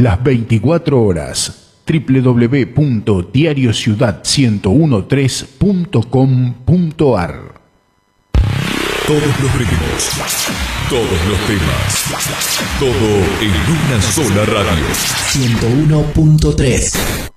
las 24 horas. www.diariociudad1013.com.ar. Todos los ritmos, todos los temas, todo en una sola radio. 101.3